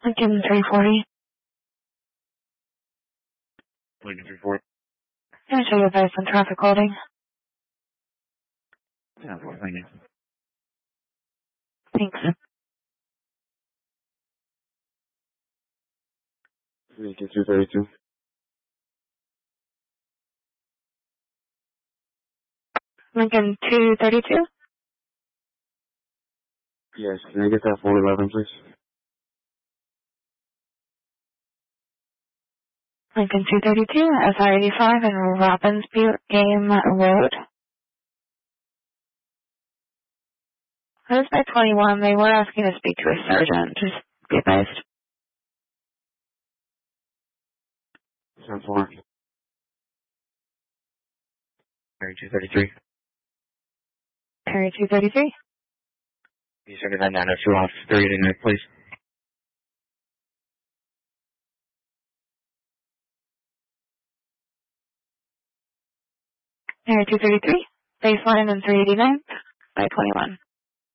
Lincoln 340. Lincoln 340. Can I show you advice on traffic holding? Yeah, thank you. Thanks. Lincoln 232. Lincoln 232. Yes, can I get that 411, please? Lincoln 232, SR85 and Robbins Game Road. I was by 21. They were asking to speak to a sergeant. Just be advised. 10-4. Area 233. Area 233. You said that 902 off 389, please. Area 233. Baseline and 389 by 21.